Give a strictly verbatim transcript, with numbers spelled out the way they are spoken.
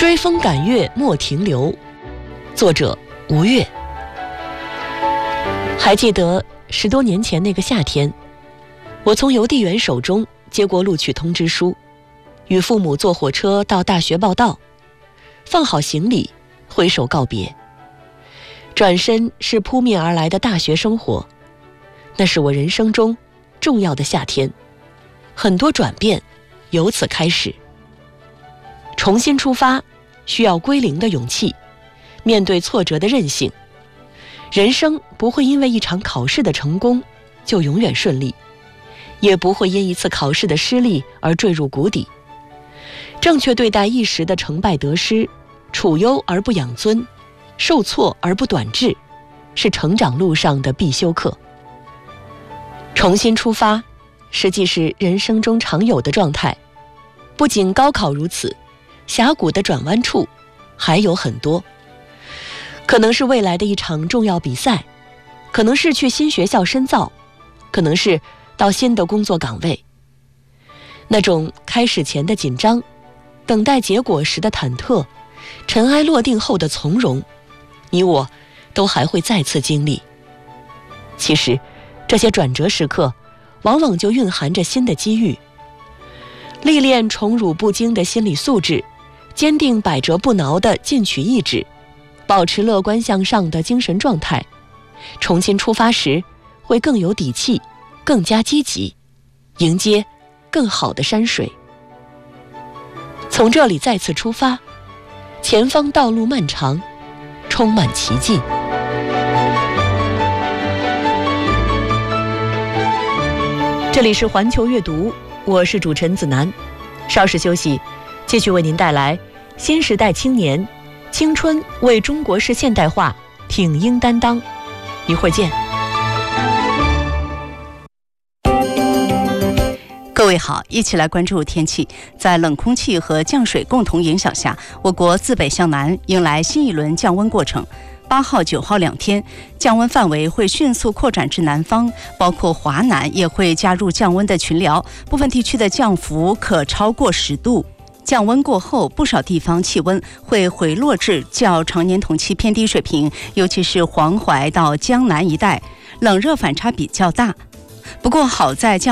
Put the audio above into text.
追风赶月莫停留，作者吴越。还记得十多年前那个夏天，我从邮递员手中接过录取通知书，与父母坐火车到大学报到，放好行李，挥手告别。转身是扑面而来的大学生活，那是我人生中重要的夏天，很多转变由此开始。重新出发需要归零的勇气，面对挫折的韧性。人生不会因为一场考试的成功就永远顺利，也不会因一次考试的失利而坠入谷底。正确对待一时的成败得失，处优而不养尊，受挫而不短志，是成长路上的必修课。重新出发实际是人生中常有的状态，不仅高考如此，峡谷的转弯处还有很多。可能是未来的一场重要比赛，可能是去新学校深造，可能是到新的工作岗位。那种开始前的紧张，等待结果时的忐忑，尘埃落定后的从容，你我都还会再次经历。其实这些转折时刻往往就蕴含着新的机遇。历练宠辱不惊的心理素质，坚定百折不挠的进取意志，保持乐观向上的精神状态，重新出发时会更有底气，更加积极，迎接更好的山水。从这里再次出发，前方道路漫长，充满奇迹。这里是环球阅读，我是主持人子楠。稍事休息，继续为您带来新时代青年青春为中国式现代化挺膺担当。一会儿见。 各位好，一起来关注天气。在冷空气和降水共同影响下，我国自北向南迎来新一轮降温过程。八号、九号两天，降温范围会迅速扩展至南方，包括华南也会加入降温的群聊，部分地区的降幅可超过十度。降温过后，不少地方气温会回落至较常年同期偏低水平，尤其是黄淮到江南一带，冷热反差比较大。不过好在降